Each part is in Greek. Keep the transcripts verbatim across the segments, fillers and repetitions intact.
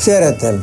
Χαίρετε.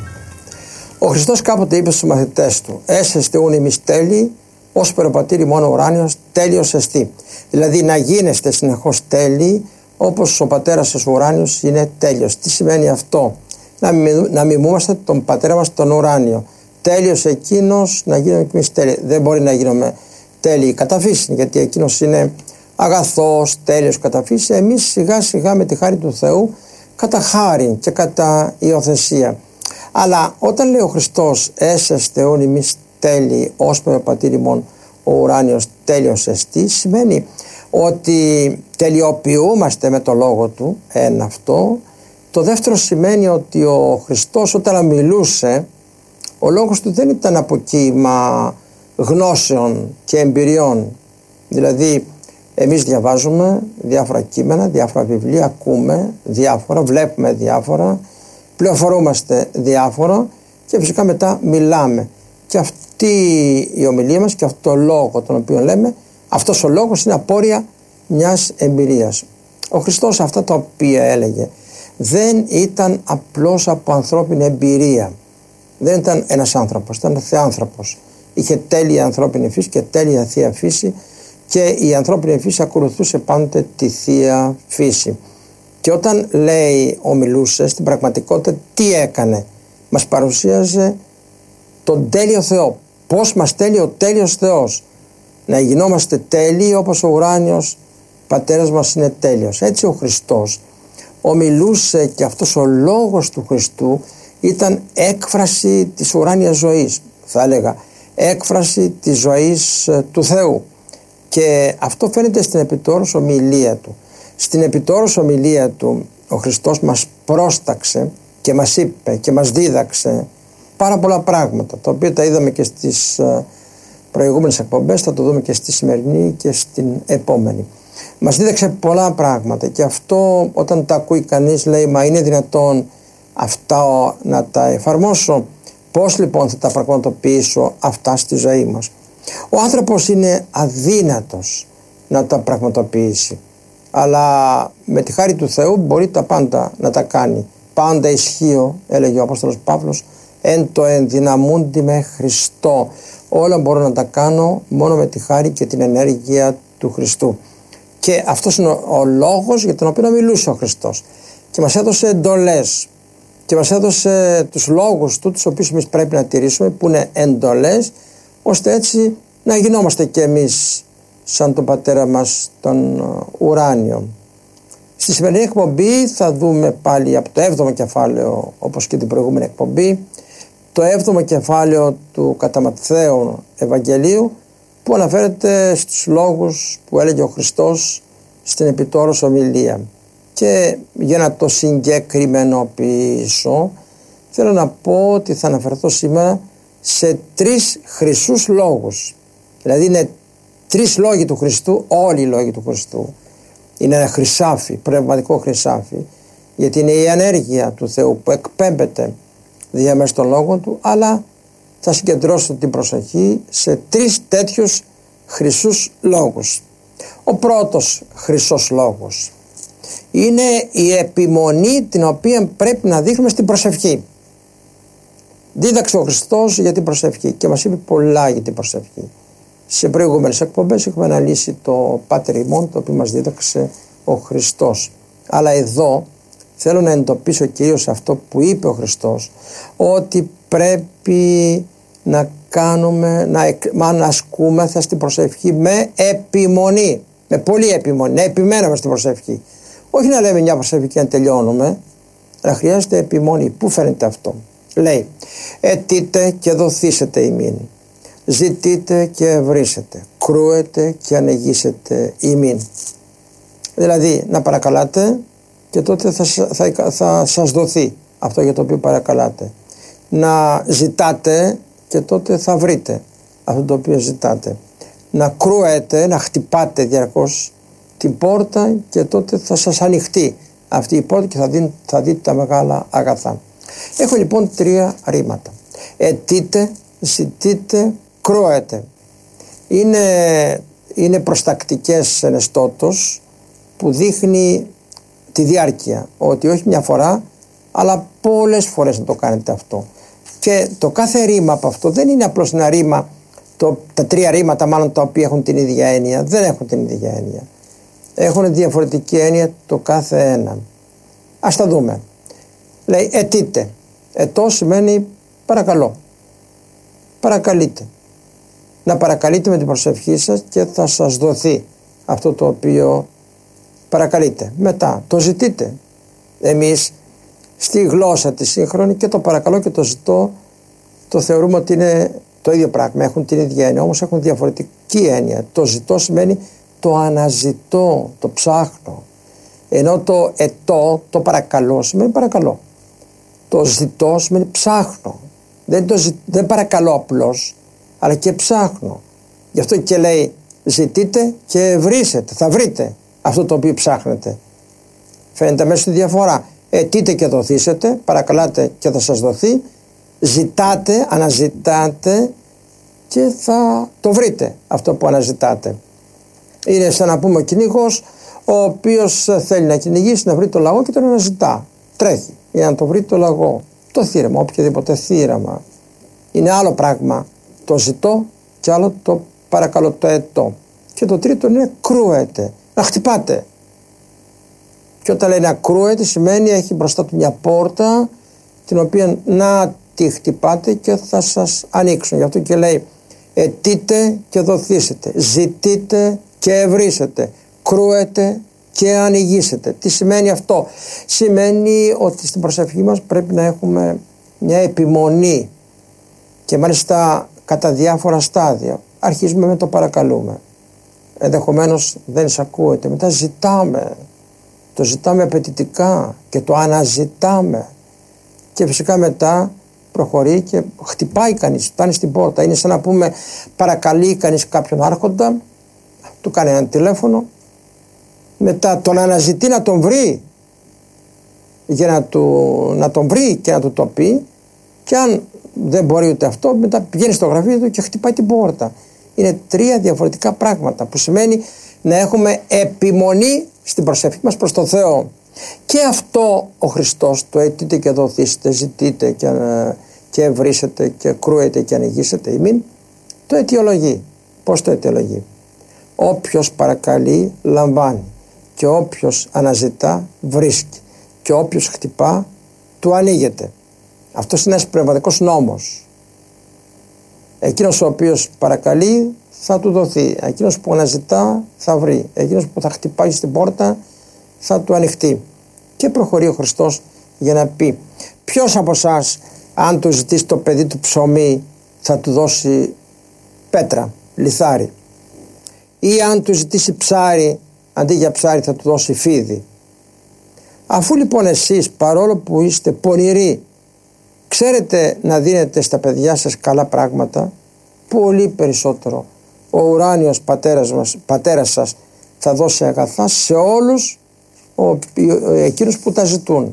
Ο Χριστός κάποτε είπε στους μαθητές του: «Έσεστε ούν ημείς τέλειοι, ως περοπατήρι μόνο ουράνιος, τέλειος εστί». Δηλαδή να γίνεστε συνεχώς τέλειοι, όπως ο πατέρας σας ο ουράνιος είναι τέλειος. Τι σημαίνει αυτό? Να, μι, να μιμούμαστε τον πατέρα μας τον ουράνιο. Τέλειος εκείνος, να γίνουμε και εμείς τέλειοι. Δεν μπορεί να γίνουμε τέλειοι κατά φύση, γιατί εκείνος είναι αγαθός, τέλειος κατά φύση. Εμείς σιγά σιγά με τη χάρη του Θεού, κατά χάρη και κατά υιοθεσία. Αλλά όταν λέει ο Χριστός «έσεστε ούν ημείς τέλειοι, ως πατήρ ημών ο ουράνιος τέλειος εστί», σημαίνει ότι τελειοποιούμαστε με το λόγο του, ένα αυτό. Το δεύτερο σημαίνει ότι ο Χριστός όταν μιλούσε, ο λόγος του δεν ήταν από κύμα γνώσεων και εμπειριών. Δηλαδή εμείς διαβάζουμε διάφορα κείμενα, διάφορα βιβλία, ακούμε διάφορα, βλέπουμε διάφορα, πληροφορούμαστε διάφορα και φυσικά μετά μιλάμε. Και αυτή η ομιλία μας και αυτό το λόγο τον οποίο λέμε, αυτός ο λόγος είναι απόρρια μιας εμπειρίας. Ο Χριστός αυτά τα οποία έλεγε δεν ήταν απλώς από ανθρώπινη εμπειρία. Δεν ήταν ένας άνθρωπος, ήταν θεάνθρωπος. Είχε τέλεια ανθρώπινη φύση και τέλεια θεία φύση και η ανθρώπινη φύση ακολουθούσε πάντοτε τη θεία φύση. Και όταν λέει ομιλούσε, στην πραγματικότητα τι έκανε? Μας παρουσίαζε τον τέλειο Θεό. Πώς μας τέλει ο τέλειος Θεός? Να γινόμαστε τέλειοι όπως ο ουράνιος πατέρας μας είναι τέλειος. Έτσι ο Χριστός ομιλούσε και αυτός ο λόγος του Χριστού ήταν έκφραση της ουράνιας ζωής, θα έλεγα έκφραση της ζωής του Θεού. Και αυτό φαίνεται στην επιτόρους ομιλία του. Στην επιτόρους ομιλία του ο Χριστός μας πρόσταξε και μας είπε και μας δίδαξε πάρα πολλά πράγματα, τα οποία τα είδαμε και στις προηγούμενες εκπομπές, θα το δούμε και στη σημερινή και στην επόμενη. Μας δίδαξε πολλά πράγματα και αυτό όταν τα ακούει κανείς λέει «Μα είναι δυνατόν αυτά να τα εφαρμόσω? Πώς λοιπόν θα τα πραγματοποιήσω αυτά στη ζωή μας?» Ο άνθρωπος είναι αδύνατος να τα πραγματοποιήσει, αλλά με τη χάρη του Θεού μπορεί τα πάντα να τα κάνει. Πάντα ισχύω, έλεγε ο Απόστολος Παύλος, εν το ενδυναμούντι με Χριστό. Όλα μπορώ να τα κάνω μόνο με τη χάρη και την ενέργεια του Χριστού. Και αυτός είναι ο, ο λόγος για τον οποίο μιλούσε ο Χριστός. Και μας έδωσε εντολές και μας έδωσε τους λόγους του, τους οποίους εμείς πρέπει να τηρήσουμε, που είναι εντολές, ώστε έτσι να γινόμαστε και εμείς σαν τον πατέρα μας τον ουράνιο. Στη σημερινή εκπομπή θα δούμε πάλι από το έβδομο κεφάλαιο, όπως και την προηγούμενη εκπομπή, το έβδομο κεφάλαιο του κατά Ματθαίου Ευαγγελίου, που αναφέρεται στους λόγους που έλεγε ο Χριστός στην επιτόρους ομιλία. Και για να το συγκεκριμενοποιήσω, θέλω να πω ότι θα αναφερθώ σήμερα σε τρεις χρυσούς λόγους. Δηλαδή είναι τρεις λόγοι του Χριστού, όλοι οι λόγοι του Χριστού. Είναι ένα χρυσάφι, πνευματικό χρυσάφι, γιατί είναι η ενέργεια του Θεού που εκπέμπεται διαμέσου των λόγων του, αλλά θα συγκεντρώσω την προσοχή σε τρεις τέτοιους χρυσούς λόγους. Ο πρώτος χρυσός λόγος είναι η επιμονή την οποία πρέπει να δείχνουμε στην προσευχή. Δίδαξε ο Χριστός για την προσευχή και μας είπε πολλά για την προσευχή. Σε προηγούμενες εκπομπές έχουμε αναλύσει το Πάτερ ημών, το οποίο μας δίδαξε ο Χριστός. Αλλά εδώ θέλω να εντοπίσω κυρίως αυτό που είπε ο Χριστός, ότι πρέπει να κάνουμε, να, να ασκούμεθα στην προσευχή με επιμονή, με πολύ επιμονή, να επιμένουμε στην προσευχή. Όχι να λέμε μια προσευχή και να τελειώνουμε, αλλά χρειάζεται επιμονή. Πού φαίνεται αυτό? Λέει, αιτείτε και δοθήσετε ημίν, ζητείτε και βρίσετε, κρούετε και ανοιγήσετε ημίν. Δηλαδή να παρακαλάτε και τότε θα, θα, θα σας δοθεί αυτό για το οποίο παρακαλάτε. Να ζητάτε και τότε θα βρείτε αυτό το οποίο ζητάτε. Να κρούετε, να χτυπάτε διαρκώς την πόρτα και τότε θα σας ανοιχτεί αυτή η πόρτα και θα, δει, θα δείτε τα μεγάλα αγαθά. Έχω λοιπόν τρία ρήματα. Αιτείτε, ζητείτε, κρούετε. Είναι, είναι προστακτικές ενεστώτος που δείχνει τη διάρκεια, ότι όχι μια φορά αλλά πολλές φορές να το κάνετε αυτό. Και το κάθε ρήμα από αυτό δεν είναι απλώς ένα ρήμα, το, τα τρία ρήματα μάλλον τα οποία έχουν την ίδια έννοια, δεν έχουν την ίδια έννοια. Έχουν διαφορετική έννοια το κάθε ένα. Ας τα δούμε. Λέει ετείτε. Ετώ σημαίνει παρακαλώ. Παρακαλείτε. Να παρακαλείτε με την προσευχή σας και θα σας δοθεί αυτό το οποίο παρακαλείτε. Μετά το ζητείτε. Εμείς στη γλώσσα τη σύγχρονη και το παρακαλώ και το ζητώ το θεωρούμε ότι είναι το ίδιο πράγμα. Έχουν την ίδια έννοια, όμως έχουν διαφορετική έννοια. Το ζητώ σημαίνει το αναζητώ, το ψάχνω. Ενώ το ετώ, το παρακαλώ σημαίνει παρακαλώ. Το ζητώ σημαίνει ψάχνω. Δεν, το ζη... δεν παρακαλώ απλώς, αλλά και ψάχνω. Γι' αυτό και λέει ζητείτε και βρίσετε, θα βρείτε αυτό το οποίο ψάχνετε. Φαίνεται μέσα στη διαφορά. Ετείτε και δοθήσετε, παρακαλάτε και θα σας δοθεί. Ζητάτε, αναζητάτε και θα το βρείτε αυτό που αναζητάτε. Είναι σαν να πούμε ο κυνηγός ο οποίος θέλει να κυνηγήσει, να βρει το λαγό και τον αναζητά. Τρέχει για να το βρει το λαγό. Το θύραμα, οποιοδήποτε θύραμα. Είναι άλλο πράγμα το ζητώ και άλλο το παρακαλώ, το ετώ. Και το τρίτο είναι κρούεται, να χτυπάτε. Και όταν λέει να κρούεται σημαίνει έχει μπροστά του μια πόρτα την οποία να τη χτυπάτε και θα σας ανοίξουν. Γι' αυτό και λέει ετείτε και δοθήσετε, ζητείτε και ευρύσετε, κρούετε και ανοιγήσετε. Τι σημαίνει αυτό? Σημαίνει ότι στην προσευχή μας πρέπει να έχουμε μια επιμονή και μάλιστα κατά διάφορα στάδια. Αρχίζουμε με το παρακαλούμε, ενδεχομένως δεν εισακούεται, μετά ζητάμε, το ζητάμε απαιτητικά και το αναζητάμε και φυσικά μετά προχωρεί και χτυπάει κανείς, φτάνει στην πόρτα. Είναι σαν να πούμε παρακαλεί κανείς κάποιον άρχοντα, του κάνει ένα τηλέφωνο, μετά τον αναζητεί να τον βρει για να, του, να τον βρει και να του το πει, και αν δεν μπορεί ούτε αυτό μετά πηγαίνει στο γραφείο του και χτυπάει την πόρτα. Είναι τρία διαφορετικά πράγματα που σημαίνει να έχουμε επιμονή στην προσευχή μας προς το Θεό. Και αυτό ο Χριστός το αιτείτε και δοθήσετε, ζητείτε και, και ευρύσετε και κρούετε και ανοιγήσετε ημίν, το αιτιολογεί. Πώς το αιτιολογεί? Όποιος παρακαλεί λαμβάνει και όποιος αναζητά βρίσκει και όποιος χτυπά του ανοίγεται. Αυτός είναι ένας πνευματικός νόμος. Εκείνος ο οποίος παρακαλεί θα του δοθεί, εκείνος που αναζητά θα βρει, εκείνος που θα χτυπάει στην πόρτα θα του ανοιχτεί. Και προχωρεί ο Χριστός για να πει ποιος από εσάς αν του ζητήσει το παιδί του ψωμί θα του δώσει πέτρα, λιθάρι, ή αν του ζητήσει ψάρι αντί για ψάρι θα του δώσει φίδι. Αφού λοιπόν εσείς παρόλο που είστε πονηροί ξέρετε να δίνετε στα παιδιά σας καλά πράγματα, πολύ περισσότερο ο ουράνιος πατέρας, μας, πατέρας σας θα δώσει αγαθά σε όλους ο, εκείνους που τα ζητούν.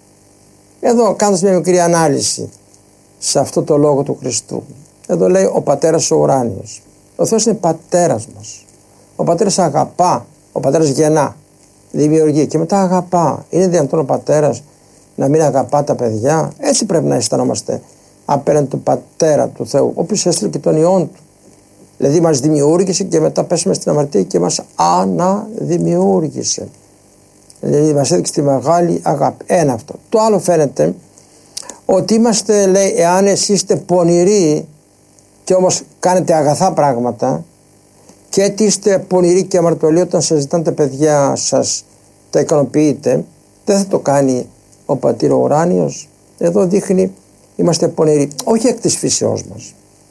Εδώ κάνοντας μια μικρή ανάλυση σε αυτό το λόγο του Χριστού, εδώ λέει ο πατέρας ο ουράνιος. Ο Θεός είναι πατέρας μας. Ο πατέρας αγαπά, ο πατέρας γεννά, δημιουργεί και μετά αγαπά. Είναι δυνατόν ο πατέρας να μην αγαπά τα παιδιά? Έτσι πρέπει να αισθανόμαστε απέναντι του πατέρα του Θεού, ο οποίος έστειλε και τον Υιόν του. Δηλαδή μας δημιούργησε και μετά πέσαμε στην αμαρτία και μας αναδημιούργησε. Δηλαδή μας έδειξε τη μεγάλη αγάπη. Ένα αυτό. Το άλλο φαίνεται ότι είμαστε, λέει, εάν εσείς είστε πονηροί και όμως κάνετε αγαθά πράγματα, και έτσι είστε πονηροί και αμαρτωλοί όταν σας ζητάνε τα παιδιά σας, τα ικανοποιείτε, δεν θα το κάνει ο πατήρ ο ουράνιος. Εδώ δείχνει είμαστε πονηροί, όχι εκ της φύσεώς μας.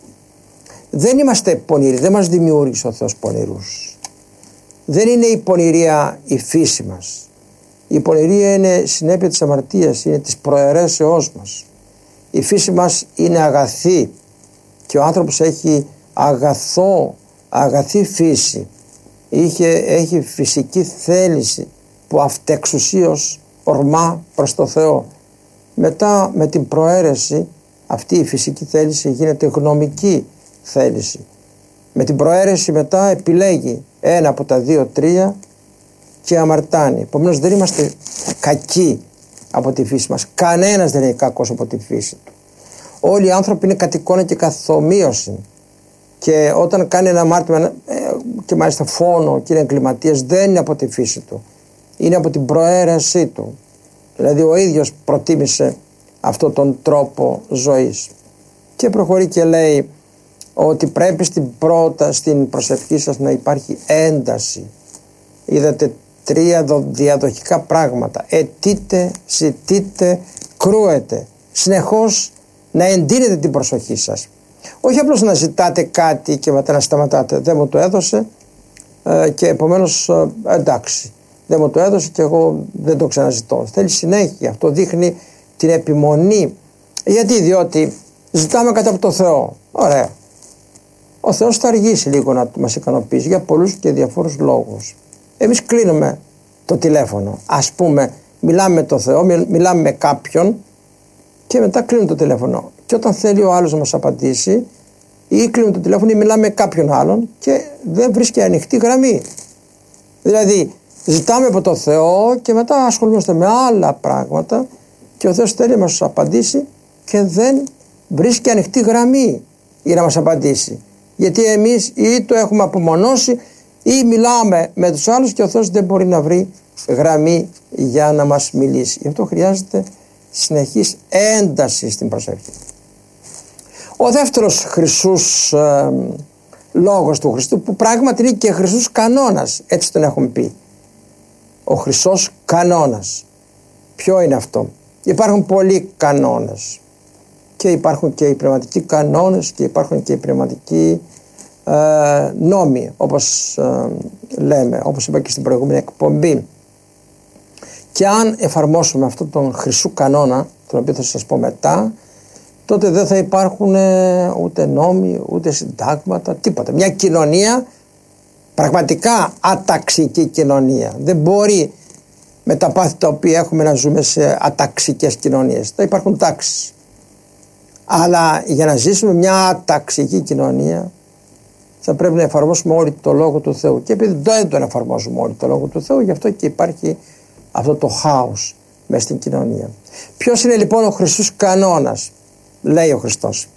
Δεν είμαστε πονηροί, δεν μας δημιούργησε ο Θεός πονηρούς. Δεν είναι η πονηρία η φύση μας. Η πονηρία είναι συνέπεια της αμαρτίας, είναι της προαιρέσεώς μας. Η φύση μας είναι αγαθή και ο άνθρωπος έχει αγαθό, αγαθή φύση. Είχε, έχει φυσική θέληση που αυτεξουσίως ορμά προς το Θεό. Μετά με την προαίρεση αυτή η φυσική θέληση γίνεται γνωμική θέληση. Με την προαίρεση μετά επιλέγει ένα από τα δύο τρία και αμαρτάνει. Επομένως δεν είμαστε κακοί από τη φύση μας. Κανένας δεν είναι κακός από τη φύση του. Όλοι οι άνθρωποι είναι κατ' εικόνα και καθομοίωση. Και όταν κάνει ένα αμάρτημα και μάλιστα φόνο και είναι εγκληματίας, δεν είναι από τη φύση του. Είναι από την προαίρεσή του. Δηλαδή ο ίδιος προτίμησε αυτόν τον τρόπο ζωής. Και προχωρεί και λέει ότι πρέπει στην, πρώτα, στην προσευχή σας να υπάρχει ένταση. Είδατε τρία διαδοχικά πράγματα. Αιτείτε, ζητείτε, κρούετε. Συνεχώς να εντείνετε την προσοχή σας. Όχι απλώς να ζητάτε κάτι και μετά να σταματάτε. Δεν μου το έδωσε ε, και επομένως ε, εντάξει. Δεν μου το έδωσε και εγώ δεν το ξαναζητώ. Θέλει συνέχεια. Αυτό δείχνει την επιμονή. Γιατί, διότι ζητάμε κάτι από το Θεό. Ωραία. Ο Θεός θα αργήσει λίγο να μας ικανοποιήσει για πολλούς και διαφόρους λόγους. Εμείς κλείνουμε το τηλέφωνο. Ας πούμε, μιλάμε με το Θεό, μιλάμε με κάποιον και μετά κλείνουμε το τηλέφωνο. Και όταν θέλει ο άλλος να μας απαντήσει, ή κλείνουμε το τηλέφωνο ή μιλάμε με κάποιον άλλον και δεν βρίσκει ανοιχτή γραμμή. Δηλαδή, ζητάμε από το Θεό και μετά ασχολούμαστε με άλλα πράγματα και ο Θεός θέλει να μας απαντήσει και δεν βρίσκει ανοιχτή γραμμή για να μας απαντήσει. Γιατί εμείς ή το έχουμε απομονώσει ή μιλάμε με τους άλλους και ο Θεός δεν μπορεί να βρει γραμμή για να μας μιλήσει. Γι' αυτό χρειάζεται συνεχής ένταση στην προσευχή. Ο δεύτερος χρυσούς ε, λόγος του Χριστού, που πράγματι είναι και χρυσούς κανόνας, έτσι τον έχουμε πει. Ο χρυσός κανόνας. Ποιο είναι αυτό? Υπάρχουν πολλοί κανόνες και υπάρχουν και οι πνευματικοί κανόνες και υπάρχουν και οι πνευματικοί ε, νόμοι, όπως ε, λέμε, όπως είπα και στην προηγούμενη εκπομπή. Και αν εφαρμόσουμε αυτόν τον χρυσού κανόνα, τον οποίο θα σας πω μετά, τότε δεν θα υπάρχουν ούτε νόμοι, ούτε συντάγματα, τίποτα. Μια κοινωνία, πραγματικά αταξική κοινωνία. Δεν μπορεί με τα πάθη τα οποία έχουμε να ζούμε σε αταξικές κοινωνίες. Θα υπάρχουν τάξεις. Αλλά για να ζήσουμε μια αταξική κοινωνία θα πρέπει να εφαρμόσουμε όλοι το Λόγο του Θεού. Και επειδή δεν τον εφαρμόζουμε όλοι το Λόγο του Θεού, γι' αυτό και υπάρχει αυτό το χάος μέσα στην κοινωνία. Ποιος είναι λοιπόν ο χρυσούς κανόνας? Λέει ο Χριστός: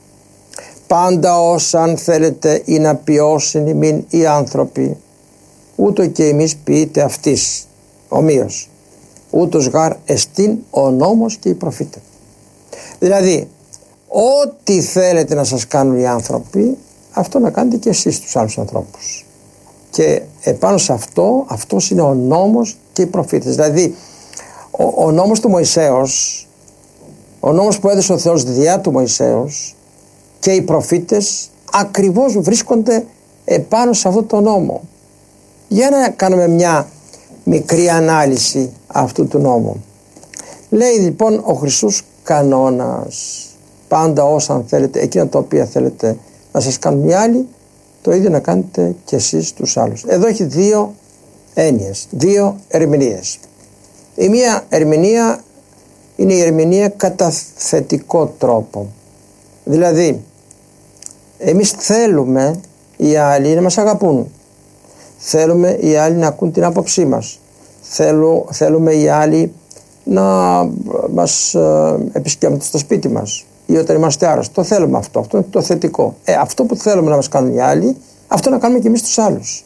πάντα όσα αν θέλετε ή να ποιώσουν ημίν οι άνθρωποι, ούτω και εμείς ποιείτε αυτής ομοίως, ούτως γάρ εστίν ο νόμος και οι προφήτε. Δηλαδή, ό,τι θέλετε να σας κάνουν οι άνθρωποι, αυτό να κάνετε και εσείς τους άλλους ανθρώπους. Και επάνω σε αυτό, αυτός είναι ο νόμος και οι προφήτες. Δηλαδή, ο, ο νόμος του Μωυσέως, ο νόμος που έδωσε ο Θεός διά του Μωυσέως και οι προφήτες ακριβώς βρίσκονται επάνω σε αυτό το νόμο. Για να κάνουμε μια μικρή ανάλυση αυτού του νόμου. Λέει λοιπόν ο χρυσούς κανόνας, πάντα όσα αν θέλετε, εκείνα τα οποία θέλετε να σας κάνουν οι άλλοι, το ίδιο να κάνετε και εσείς τους άλλους. Εδώ έχει δύο έννοιες, δύο ερμηνείες. Η μία ερμηνεία είναι η ερμηνεία κατά θετικό τρόπο. Δηλαδή, εμείς θέλουμε οι άλλοι να μας αγαπούν. Θέλουμε οι άλλοι να ακούν την άποψή μας. Θέλου, θέλουμε οι άλλοι να μας ε, επισκέπτονται στο σπίτι μας ή όταν είμαστε άρρωστοι. Το θέλουμε αυτό. Αυτό είναι το θετικό. Ε, αυτό που θέλουμε να μας κάνουν οι άλλοι, αυτό να κάνουμε και εμείς τους άλλους.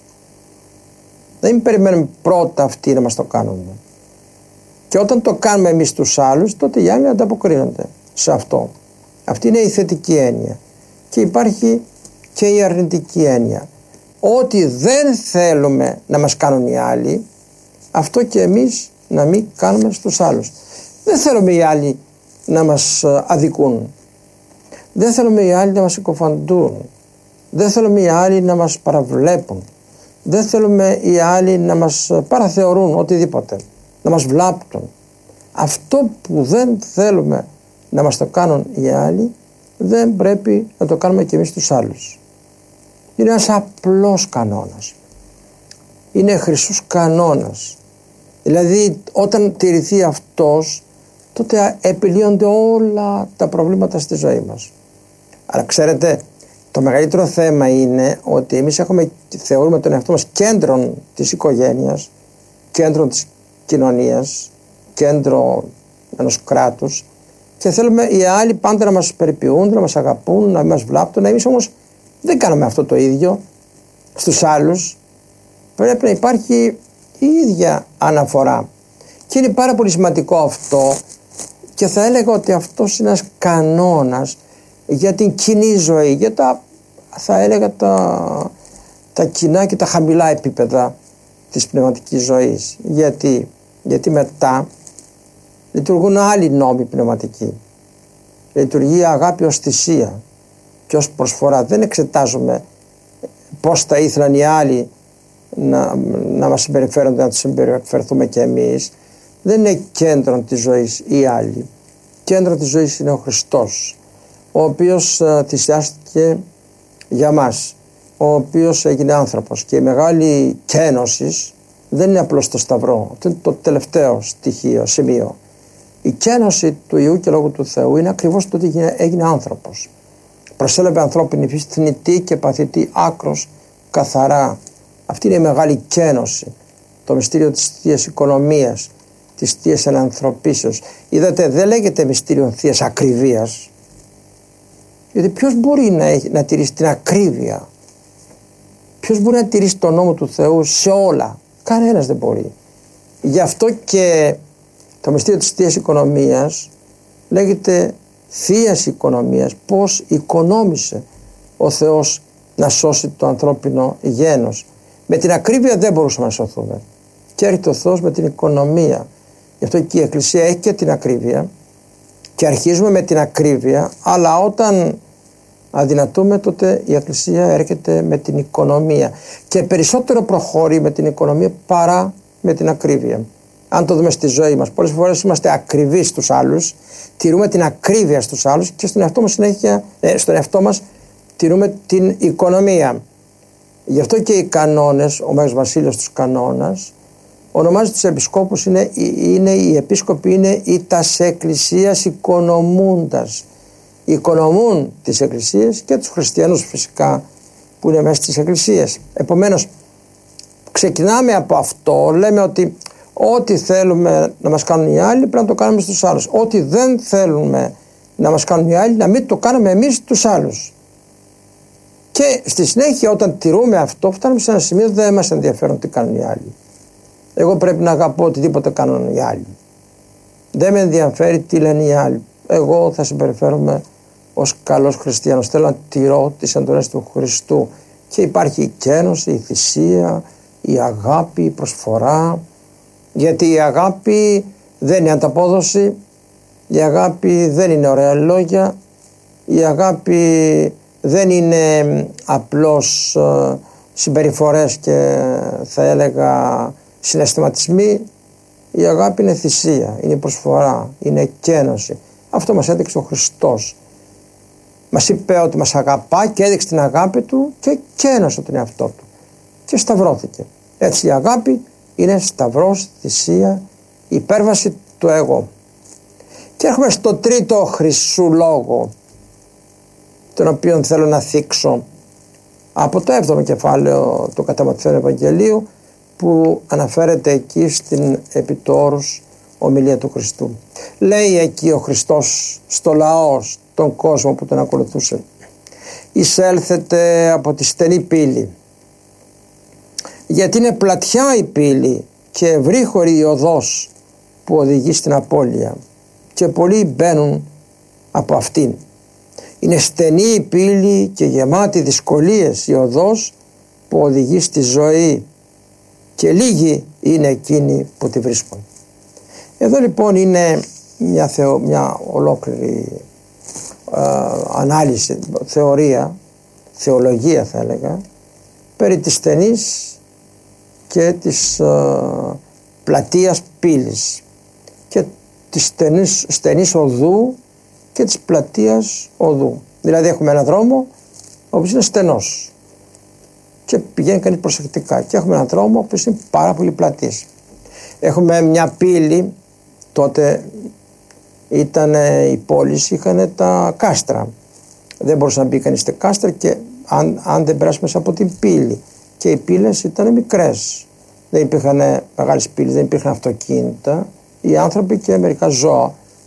Δεν περιμένουμε πρώτα αυτοί να μας το κάνουν. Και όταν το κάνουμε εμείς τους άλλους, τότε οι άλλοι ανταποκρίνονται σε αυτό. Αυτή είναι η θετική έννοια. Και υπάρχει και η αρνητική έννοια. Ό,τι δεν θέλουμε να μας κάνουν οι άλλοι, αυτό και εμείς να μην κάνουμε στους άλλους. Δεν θέλουμε οι άλλοι να μας αδικούν. Δεν θέλουμε οι άλλοι να μας συκοφαντούν. Δεν θέλουμε οι άλλοι να μας παραβλέπουν. Δεν θέλουμε οι άλλοι να μας παραθεωρούν οτιδήποτε, να μας βλάπτουν. Αυτό που δεν θέλουμε να μας το κάνουν οι άλλοι, δεν πρέπει να το κάνουμε και εμείς τους άλλους. Είναι ένας απλός κανόνας. Είναι χρυσούς κανόνας. Δηλαδή όταν τηρηθεί αυτός, τότε επιλύονται όλα τα προβλήματα στη ζωή μας. Αλλά ξέρετε, το μεγαλύτερο θέμα είναι ότι εμείς έχουμε, θεωρούμε τον εαυτό μας κέντρο της οικογένειας, κέντρο της κοινωνίας, κέντρο ενός κράτους και θέλουμε οι άλλοι πάντα να μας περιποιούν, να μας αγαπούν, να μας βλάπτουν. Εμείς όμως δεν κάνουμε αυτό το ίδιο στους άλλους. Πρέπει να υπάρχει η ίδια αναφορά. Και είναι πάρα πολύ σημαντικό αυτό και θα έλεγα ότι αυτός είναι ένας κανόνας για την κοινή ζωή, για τα, θα έλεγα τα, τα κοινά και τα χαμηλά επίπεδα της πνευματικής ζωής. Γιατί, γιατί μετά λειτουργούν άλλοι νόμοι πνευματικοί. Λειτουργεί η αγάπη ως θυσία και ως προσφορά. Δεν εξετάζουμε πώς θα ήθελαν οι άλλοι να, να μας συμπεριφέρονται, να τους συμπεριφερθούμε και εμείς. Δεν είναι κέντρο της ζωής οι άλλοι. Κέντρο της ζωής είναι ο Χριστός, ο οποίος uh, θυσιάστηκε για μας, ο οποίος έγινε άνθρωπος. Και η μεγάλη κένωση δεν είναι απλώς το Σταυρό, αυτό είναι το τελευταίο στοιχείο, σημείο. Η κένωση του Υιού και Λόγου του Θεού είναι ακριβώς το ότι έγινε άνθρωπος. Προσέλαβε ανθρώπινη φύση, θνητή και παθητή, άκρος καθαρά. Αυτή είναι η μεγάλη κένωση, το μυστήριο της Θείας Οικονομίας, της Θείας Ενανθρωπίσεως. Είδατε, δεν λέγεται μυστήριο Θείας Ακριβίας, γιατί ποιος μπορεί να, έχει, να τηρήσει την ακρίβεια, ποιος μπορεί να τηρήσει τον νόμο του Θεού σε όλα? Κανένας δεν μπορεί. Γι' αυτό και το μυστήριο της Θείας Οικονομίας λέγεται Θείας Οικονομίας, πώς οικονόμησε ο Θεός να σώσει το ανθρώπινο γένος. Με την ακρίβεια δεν μπορούσαμε να σωθούμε και έρχεται ο Θεός με την οικονομία. Γι' αυτό και η Εκκλησία έχει και την ακρίβεια και αρχίζουμε με την ακρίβεια, αλλά όταν αδυνατούμε τότε η Εκκλησία έρχεται με την οικονομία και περισσότερο προχωρεί με την οικονομία παρά με την ακρίβεια. Αν το δούμε στη ζωή μας, πολλές φορές είμαστε ακριβείς στους άλλους, τηρούμε την ακρίβεια στους άλλους και στον εαυτό μας, συνέχεια, ε, στον εαυτό μας τηρούμε την οικονομία. Γι' αυτό και οι κανόνες, ο Μέγας Βασίλειος τους κανόνας, ονομάζει τους επισκόπους, είναι, είναι, οι επίσκοποι είναι οι τας εκκλησίας οικονομούντας. Οικονομούν τις εκκλησίες και τους χριστιανούς φυσικά που είναι μέσα στις εκκλησίες. Επομένως, ξεκινάμε από αυτό, λέμε ότι ό,τι θέλουμε να μας κάνουν οι άλλοι πρέπει να το κάνουμε στους άλλους. Ό,τι δεν θέλουμε να μας κάνουν οι άλλοι, να μην το κάνουμε εμείς τους άλλους. Και στη συνέχεια, όταν τηρούμε αυτό, φτάνουμε σε ένα σημείο δεν μας ενδιαφέρουν τι κάνουν οι άλλοι. Εγώ πρέπει να αγαπώ οτιδήποτε κάνουν οι άλλοι. Δεν με ενδιαφέρει τι λένε οι άλλοι. Εγώ θα συμπεριφέρομαι ως καλός χριστιανός. Θέλω να τηρώ τις εντολές του Χριστού. Και υπάρχει η κένωση, η θυσία, η αγάπη, η προσφορά. Γιατί η αγάπη δεν είναι ανταπόδοση, η αγάπη δεν είναι ωραία λόγια, η αγάπη δεν είναι απλώς ε, συμπεριφορές και θα έλεγα συναισθηματισμοί. Η αγάπη είναι θυσία, είναι προσφορά, είναι κένωση. Αυτό μας έδειξε ο Χριστός. Μας είπε ότι μας αγαπά και έδειξε την αγάπη του και κένωσε τον εαυτό του και σταυρώθηκε. Έτσι η αγάπη είναι σταυρός, θυσία, υπέρβαση του εγώ. Και έρχομαι στο τρίτο χρυσού λόγο, τον οποίο θέλω να θίξω από το έβδομο κεφάλαιο του κατά Ματθαίον Ευαγγελίου, που αναφέρεται εκεί στην επί του όρους ομιλία του Χριστού. Λέει εκεί ο Χριστός στο λαό, τον κόσμο που τον ακολουθούσε: εισέλθετε από τη στενή πύλη, γιατί είναι πλατιά η πύλη και ευρύχωρη η οδός που οδηγεί στην απώλεια και πολλοί μπαίνουν από αυτήν. Είναι στενή η πύλη και γεμάτη δυσκολίες η οδός που οδηγεί στη ζωή και λίγοι είναι εκείνοι που τη βρίσκουν. Εδώ λοιπόν είναι μια, θεω, μια ολόκληρη ε, ανάλυση, θεωρία, θεολογία θα έλεγα, περί της στενής και της ε, πλατείας πύλης και της στενής, στενής οδού και της πλατείας οδού. Δηλαδή έχουμε έναν δρόμο ο οποίος είναι στενός και πηγαίνει κανείς προσεκτικά, και έχουμε έναν δρόμο ο οποίος είναι πάρα πολύ πλατής. Έχουμε μια πύλη, τότε ήταν οι πόλεις, είχαν τα κάστρα, δεν μπορούσε να μπει κανείς στα κάστρα και αν, αν δεν περάσει μέσα από την πύλη, και οι πύλες ήταν μικρές, δεν υπήρχαν μεγάλες πύλες, δεν υπήρχαν αυτοκίνητα, οι άνθρωποι και μερικά ζώα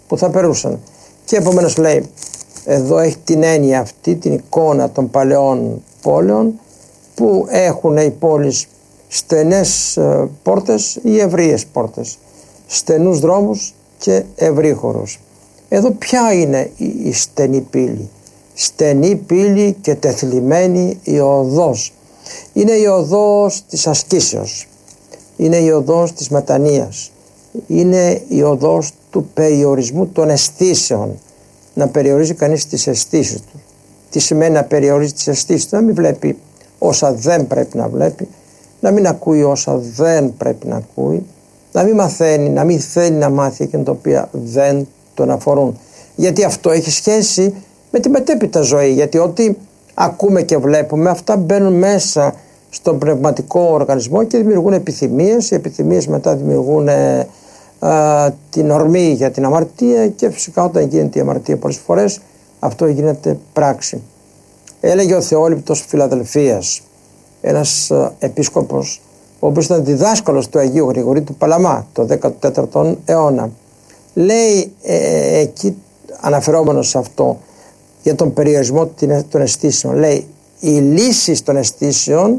που θα περούσαν. Και επομένως λέει, εδώ έχει την έννοια αυτή, την εικόνα των παλαιών πόλεων που έχουν οι πόλεις στενές πόρτες ή ευρείες πόρτες, στενούς δρόμους και ευρύχωρους. Εδώ ποια είναι η στενή πύλη? Στενή πύλη και τεθλιμμένη η οδός. Είναι η οδός της ασκήσεως, είναι η οδός της μετανοίας, είναι η οδός του περιορισμού των αισθήσεων. Να περιορίζει κανείς τις αισθήσεις του. Τι σημαίνει να περιορίζει τις αισθήσεις του? Να μην βλέπει όσα δεν πρέπει να βλέπει, να μην ακούει όσα δεν πρέπει να ακούει, να μην μαθαίνει, να μην θέλει να μάθει εκείνα τα οποία δεν τον αφορούν. Γιατί αυτό έχει σχέση με τη μετέπειτα ζωή. Γιατί ό,τι ακούμε και βλέπουμε, αυτά μπαίνουν μέσα στον πνευματικό οργανισμό και δημιουργούν επιθυμίες. Οι επιθυμίες μετά δημιουργούν ε, ε, την ορμή για την αμαρτία και φυσικά όταν γίνεται η αμαρτία πολλές φορές αυτό γίνεται πράξη. Έλεγε ο Θεόληπτος Φιλαδελφίας, ένας ε, επίσκοπος, ο οποίος ήταν διδάσκαλος του Αγίου Γρηγορίου του Παλαμά το δέκατο τέταρτο αιώνα. Λέει ε, εκεί αναφερόμενος σε αυτό για τον περιορισμό των αισθήσεων, λέει οι λύσεις των αισθήσεων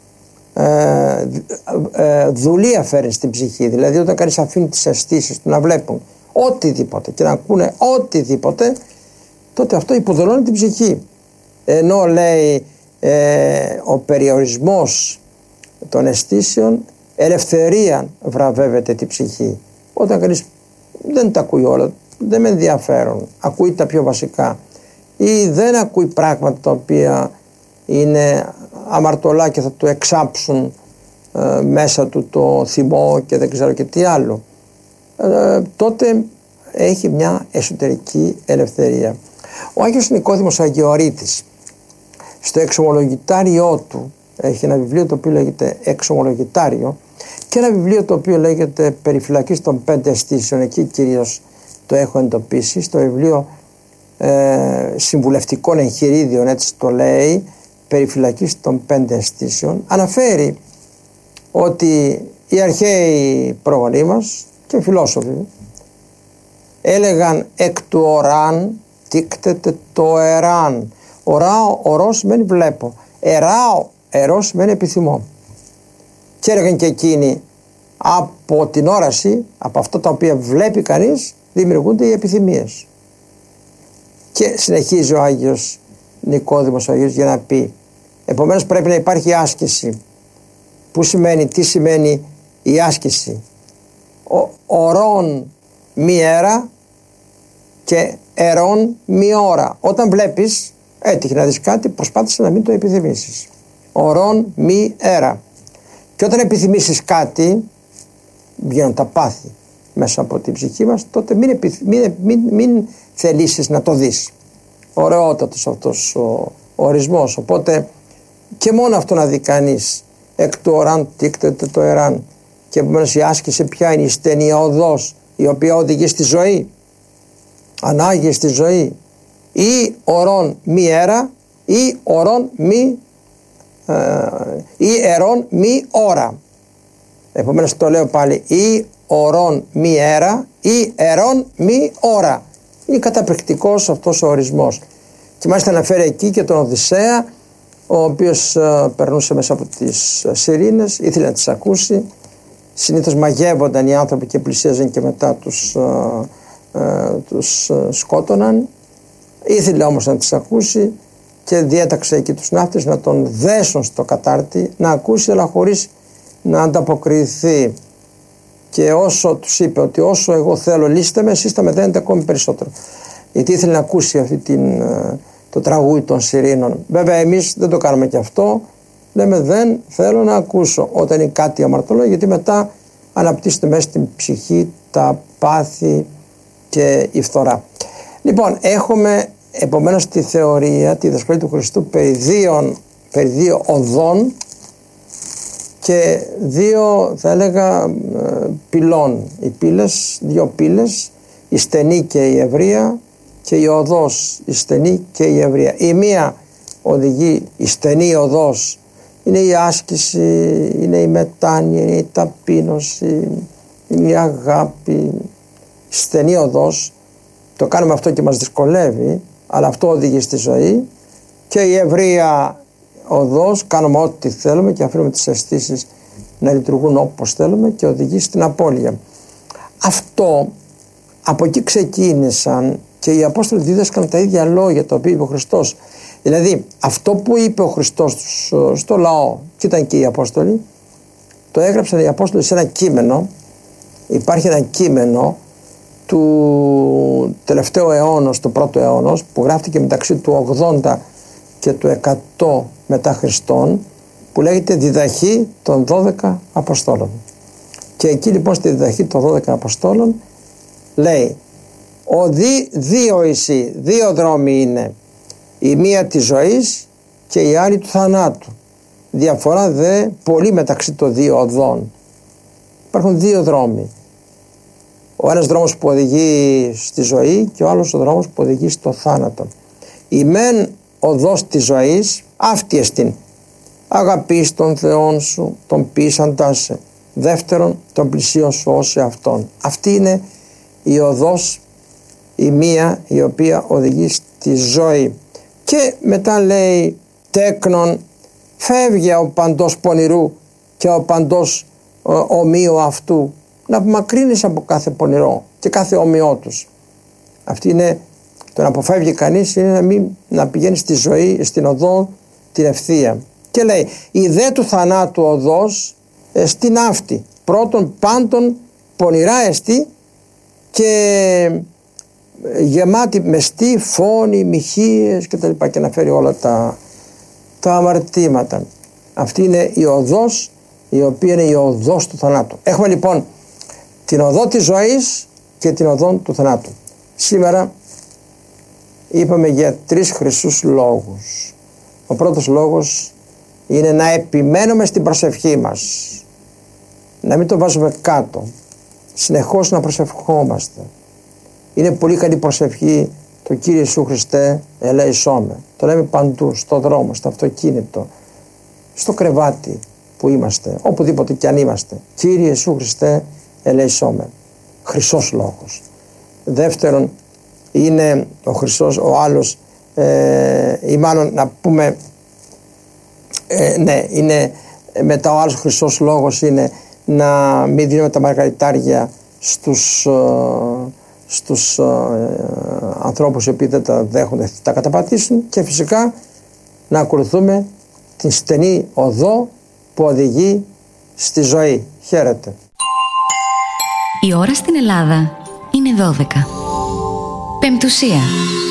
ε, ε, δουλεία φέρνει στην ψυχή. Δηλαδή όταν κανείς αφήνει τις αισθήσεις του να βλέπουν οτιδήποτε και να ακούνε οτιδήποτε, τότε αυτό υποδουλώνει την ψυχή. Ενώ λέει ε, ο περιορισμός των αισθήσεων ελευθερία βραβεύεται την ψυχή. Όταν κανείς δεν τα ακούει όλα, δεν με ενδιαφέρουν, ακούει τα πιο βασικά ή δεν ακούει πράγματα τα οποία είναι αμαρτωλά και θα του εξάψουν ε, μέσα του το θυμό και δεν ξέρω και τι άλλο, ε, τότε έχει μια εσωτερική ελευθερία. Ο Άγιος Νικόδημος Αγιορείτης στο εξομολογητάριό του έχει ένα βιβλίο το οποίο λέγεται Εξομολογητάριο και ένα βιβλίο το οποίο λέγεται Περιφυλακής των πέντε αισθήσεων. Εκεί κυρίως το έχω εντοπίσει στο βιβλίο ε, συμβουλευτικών εγχειρίδιων, έτσι το λέει, Περιφυλακής των πέντε αισθήσεων. Αναφέρει ότι οι αρχαίοι πρόγονοί μας και φιλόσοφοι έλεγαν εκ του οράν τίκτεται το εράν. Οράω, ορό σημαίνει βλέπω, εράω, ερώ σημαίνει επιθυμώ. Και έλεγαν και εκείνοι, από την όραση, από αυτά τα οποία βλέπει κανείς, δημιουργούνται οι επιθυμίες. Και συνεχίζει ο Άγιος Νικόδημος ο Αγίος για να πει, επομένως πρέπει να υπάρχει άσκηση. Πού σημαίνει, τι σημαίνει η άσκηση? Ο, ορών μη έρα και ερών μη ώρα. Όταν βλέπεις, έτυχε να δεις κάτι, προσπάθησε να μην το επιθυμήσεις. Ορών μη έρα. Και όταν επιθυμήσεις κάτι, βγαίνουν τα πάθη μέσα από την ψυχή μας, τότε μην, επιθυ... μην, μην, μην θελήσεις να το δεις. Ωραιότατος αυτός ο, ο ορισμός. Οπότε και μόνο αυτό να δει κανείς, εκ του οράν τίκτεται το εράν. Και επομένως η άσκηση ποια είναι? Η στενή οδός η οποία οδηγεί στη ζωή, ανάγει στη ζωή, ή ορών μη έρα ή ορών μη ε, ή ερών μη ώρα. Επομένως το λέω πάλι, ή ορών μη έρα ή ερών μη ώρα. Είναι καταπληκτικός αυτός ο ορισμός. Και μάλιστα αναφέρει εκεί και τον Οδυσσέα, ο οποίος ε, περνούσε μέσα από τις σιρήνες, ήθελε να τις ακούσει. Συνήθως μαγεύονταν οι άνθρωποι και πλησίαζαν και μετά τους, ε, ε, τους ε, σκότωναν. Ήθελε όμως να τις ακούσει και διέταξε εκεί τους ναύτες να τον δέσουν στο κατάρτι, να ακούσει αλλά χωρίς να ανταποκριθεί. Και όσο τους είπε ότι όσο εγώ θέλω λύστε με, εσείς θα με δένετε ακόμη περισσότερο. Γιατί ήθελε να ακούσει αυτή την, το τραγούδι των σιρήνων. Βέβαια εμείς δεν το κάνουμε και αυτό. Λέμε δεν θέλω να ακούσω όταν είναι κάτι αμαρτωλό, γιατί μετά αναπτύσσεται μέσα στην ψυχή τα πάθη και η φθορά. Λοιπόν, έχουμε επομένως τη θεωρία, τη διδασκαλία του Χριστού περί δύο, περί δύο οδών και δύο, θα έλεγα, πυλών. Οι πύλες, δύο πύλες, η στενή και η ευρεία, και η οδός, η στενή και η ευρεία. Η μία οδηγεί, η στενή οδός, είναι η άσκηση, είναι η μετάνοια, είναι η ταπείνωση, είναι η αγάπη. Η στενή οδός Το κάνουμε αυτό και μας δυσκολεύει, αλλά αυτό οδηγεί στη ζωή. Και η ευρεία οδός, κάνουμε ό,τι θέλουμε και αφήνουμε τις αισθήσεις να λειτουργούν όπως θέλουμε και οδηγεί στην απώλεια. Αυτό, από εκεί ξεκίνησαν και οι Απόστολοι δίδασκαν τα ίδια λόγια τα οποία είπε ο Χριστός. Δηλαδή αυτό που είπε ο Χριστός στο λαό, και ήταν και οι Απόστολοι, το έγραψαν οι Απόστολοι σε ένα κείμενο. Υπάρχει ένα κείμενο του τελευταίου αιώνα, του πρώτου αιώνα, που γράφτηκε μεταξύ του ογδόντα και του εκατό μετά Χριστόν, που λέγεται Διδαχή των δώδεκα Αποστόλων. Και εκεί λοιπόν στη Διδαχή των δώδεκα Αποστόλων λέει: «Οδοί δύο εσύ, δύο δρόμοι είναι, η μία της ζωής και η άλλη του θανάτου. Διαφορά δε πολύ μεταξύ των δύο οδών». Υπάρχουν δύο δρόμοι. Ο ένας δρόμος που οδηγεί στη ζωή και ο άλλος ο δρόμος που οδηγεί στο θάνατο. Η μεν οδός της ζωής, αυτή εστίν. Αγαπείς τον Θεόν σου, τον πείσαντάς σε. Δεύτερον, τον πλησίον σου ως σε αυτόν. Αυτή είναι η οδός, η μία, η οποία οδηγεί στη ζωή. Και μετά λέει: τέκνον, φεύγει ο παντός πονηρού και ο παντός ομοίου αυτού. Να απομακρύνεις από κάθε πονηρό και κάθε ομοιό τους. Αυτή είναι, το να αποφεύγει κανείς είναι να, μην, να πηγαίνει στη ζωή, στην οδό την ευθεία. Και λέει: η δε του θανάτου οδός εστίν αυτή. Πρώτον πάντων πονηρά εστί και γεμάτη μεστή, φόνοι, μοιχείες και τα λοιπά, και να φέρει όλα τα, τα αμαρτήματα. Αυτή είναι η οδός, η οποία είναι η οδός του θανάτου. Έχουμε λοιπόν την οδό της ζωής και την οδό του θανάτου. Σήμερα είπαμε για τρεις χρυσούς λόγους. Ο πρώτος λόγος είναι να επιμένουμε στην προσευχή μας, να μην το βάζουμε κάτω, συνεχώς να προσευχόμαστε. Είναι πολύ καλή προσευχή το Κύριε Ιησού Χριστέ ελέησόμε. Το λέμε παντού, στο δρόμο, στο αυτοκίνητο, στο κρεβάτι που είμαστε, οπουδήποτε κι αν είμαστε. Κύριε Ιησού Χριστέ ελέησόμε. Χρυσός λόγος. Δεύτερον είναι ο χρυσός, ο άλλος, ε, ή μάλλον να πούμε, ε, ναι, είναι μετά ο άλλος χρυσός λόγος είναι να μην δίνουμε τα μαργαριτάρια στους, ε, στους ε, ανθρώπους οι οποίοι δεν τα δέχονται, θα τα καταπατήσουν, και φυσικά να ακολουθούμε την στενή οδό που οδηγεί στη ζωή. Χαίρετε. Η ώρα στην Ελλάδα είναι δώδεκα. Πεμπτουσία.